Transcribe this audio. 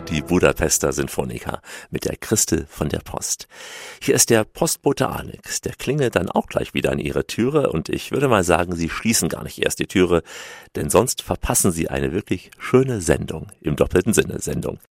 die Budapester Sinfoniker mit der Christel von der Post. Hier ist der Postbote Alex, der klingelt dann auch gleich wieder an Ihre Türe und ich würde mal sagen, Sie schließen gar nicht erst die Türe, denn sonst verpassen Sie eine wirklich schöne Sendung, im doppelten Sinne Sendung.